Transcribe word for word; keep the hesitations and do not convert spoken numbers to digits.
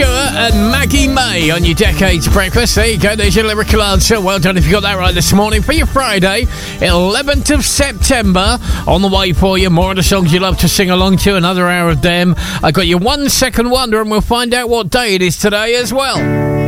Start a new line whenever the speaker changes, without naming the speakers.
Stewart and Maggie May on your Decades Breakfast. There you go, there's your lyrical answer. Well done if you got that right this morning for your Friday, eleventh of September. On the way for you, more of the songs you love to sing along to, another hour of them. I got your one second wonder, and we'll find out what day it is today as well.